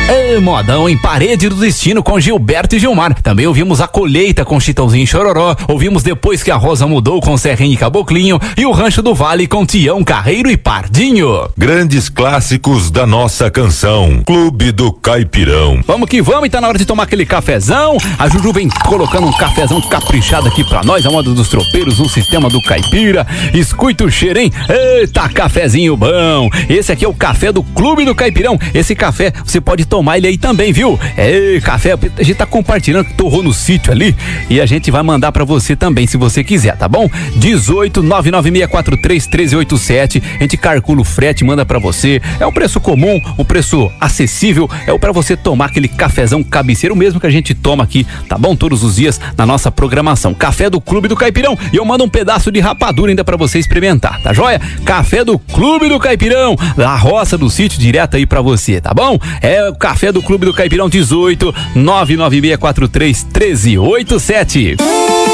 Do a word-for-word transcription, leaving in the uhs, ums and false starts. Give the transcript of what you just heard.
É, modão em Parede do Destino com Gilberto e Gilmar. Também ouvimos A Colheita com Chitãozinho e Chororó. Ouvimos Depois que a Rosa Mudou com Serrinha e Caboclinho. E o Rancho do Vale com Tião, Carreiro e Pardinho. Grandes clássicos da nossa canção. Clube do Caipirão. Vamos que vamos, e tá na hora de tomar aquele cafezão. A Juju vem colocando um cafezão caprichado aqui pra nós, a moda dos tropeiros, o sistema do caipira. Escuta o cheiro, hein? Eita, cafezinho bom. Esse aqui é o café do Clube do Caipirão. Esse café você pode tomar ele aí também, viu? É, café, a gente tá compartilhando que torrou no sítio ali e a gente vai mandar pra você também, se você quiser, tá bom? dezoito, nove nove seis quatro três, um três oito sete. A gente calcula o frete, manda pra você. É um preço comum, um preço acessível. É o pra você tomar aquele cafezão cabeceiro mesmo que a gente toma aqui, tá bom? Todos os dias na nossa programação. Café do Clube do Caipirão. E eu mando um pedaço de rapadura ainda pra você experimentar, tá joia? Café do Clube do Caipirão, a roça do sítio direto aí pra você, tá bom? É o Café do Clube do Caipirão, dezoito, nove nove seis quatro três, um três oito sete.